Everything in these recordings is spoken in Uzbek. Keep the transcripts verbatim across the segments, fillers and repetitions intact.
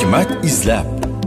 Ne'mat izlab.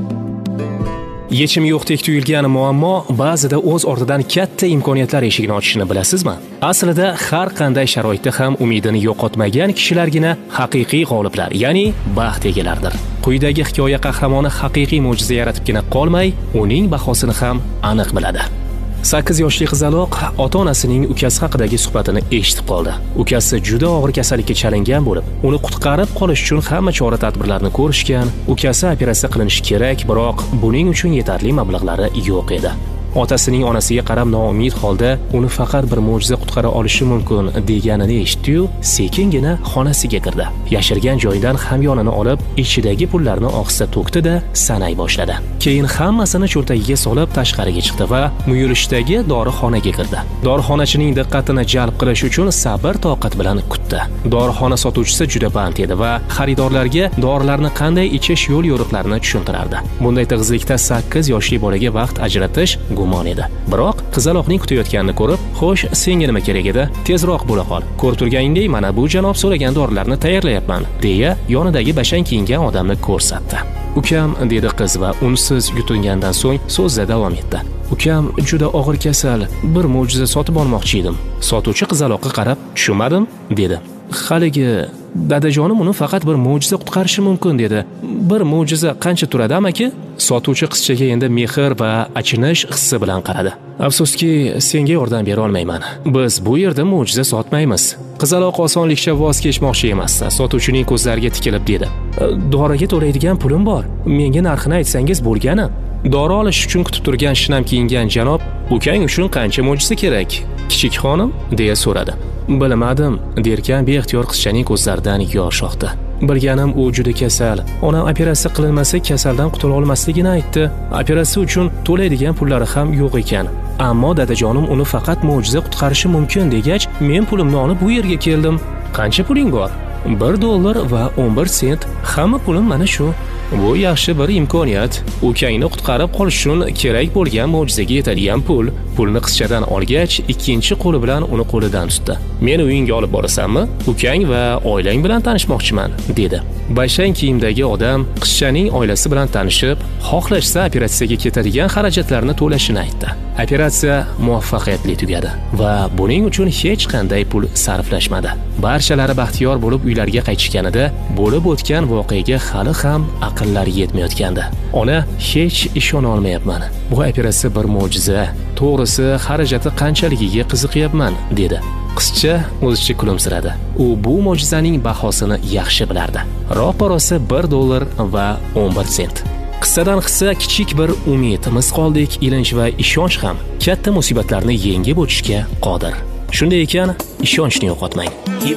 Yechim yo'qdek tuyulgan muammo ba'zida o'z ortidan katta imkoniyatlar eshigini ochishini bilasizmi? Aslida har qanday sharoitda ham umidini yo'qotmagan kishilargina haqiqiy g'oliblar, ya'ni baxt egalaridir. Quyidagi hikoya qahramoni haqiqiy mo'jiza yaratibgina qolmay, uning bahosini ham aniq biladi. sakkiz yoshli qizaloq ota-onasining ukasi haqidagi suhbatini eshitib qoldi. Ukasi juda og'ir kasallikka chalingan bo'lib, uni qutqarib qolish uchun hamma chora-tadbirlarni ko'rishgan. Ukasi operatsiya qilinishi kerak, biroq buning uchun yetarli mablag'lari yo'q edi. Otasining onasiga qarab noumid holda uni faqat bir mo'jiza qutqara olishi mumkin deganini eshitdi-yu, sekingina xonasiga kirdi. Yashirgan joyidan hamyonini olib, ichidagi pullarni ohista to'kdi-da, sanay boshladi. Keyin hammasini cho'ntagiga solib tashqariga chiqdi va muyulishdagi dorixonaga kirdi. Dorixonachining diqqatini jalb qilish uchun sabr toqat bilan kutdi. Dorixona sotuvchisi juda band edi va xaridorlarga dorilarni qanday ichish yo'l yo'riqlarini tushuntirardi. Bunday tig'izlikda sakkiz yoshli bolaga vaqt ajratish gumon edi. Biroq qizaloqning kutayotganini ko'rib, "Xo'sh, senga nima kerak edi? Tezroq bo'la qol. Ko'rib turganingdek, mana bu janob so'ragan dorilarni tayyorlayapman", deya yonidagi bashang kiyingan odamni ko'rsatdi. "Ukam", dedi qiz va unsiz yutingandan so'ng so'zda davom etdi. "Ukam juda og'ir kasal, bir mo'jiza sotib olmoqchi edim." Sotuvchi qizaloqqa qarab, "Tushunmadim", dedi. "Haligi dadajonim uni faqat bir mo'jiza qutqarishi mumkin", dedi. "Bir mo'jiza qancha turadi, amaki?" Sotuvchi qizchaga endi mehr va achinish hissi bilan qaradi. "Afsuski, senga yordam bera olmayman. Biz bu yerda mo'jiza sotmaymiz." Qizaloq osonlikcha voz kechmoqchi emasdi. Sotuvchining ko'zlariga tikilib dedi: "Doriga to'laydigan pulim bor. Menga narxini aytsangiz bo'lgani." Dori olish uchun kutib turgan shinam kiyingan janob, "Ukang uchun qancha mo'jiza kerak, kichik xonim?" deya so'radi. "Bilmadim", derkan beixtiyor qizchaning ko'zlaridan yosh oqdi. "Bilganim u juda kasal. Onam operatsiya qilinmasa kasaldan qutula olmasligini aytdi. Operatsiya uchun to'laydigan pullari ham yo'q ekan. Ammo dadajonim uni faqat mo'jiza qutqarishi mumkin degach, men pulimni olib bu yerga keldim." "Qancha puling bor?" bir dollar va o'n bir sent. "Hamma pulim mana shu." "Bu yaxshi bir imkoniyat. Ukangni qutqarib qolish uchun kerak bo'lgan mo'jizaga yetadigan pul." Pulni qizchadan olgach, ikkinchi qo'li bilan uni qo'lidan tutdi. "Meni uyingga olib borasanmi? Ukang va oilang bilan tanishmoqchiman", dedi. Bashang kiyimdagi odam qizchaning oilasi bilan tanishib, xohlashsa operatsiyaga ketadigan xarajatlarni to'lashini aytdi. Operatsiya muvaffaqiyatli tugadi va buning uchun hech qanday pul sarflashmadi. Barchalari baxtiyor bo'lib uylariga qaytishganida bo'lib o'tgan voqeaga hali ham aqllari yetmayotgandi. "Ona, hech ishona olmayapman. Bu operatsiya bir mo'jiza. To'g'risi, xarajati qanchaligiga qiziqyapman", dedi. Qizcha o'zicha kulimsiradi. U bu mo'jizaning bahosini yaxshi bilardi. Ro'parosi bir dollar va o'n bir sent. Qissadan hissa kichik bir umid, misqoldek ilinj va ishonch ham katta musibatlarni yengib o'tishga qodir. Shunday ekan, ishonchni yo'qotmang.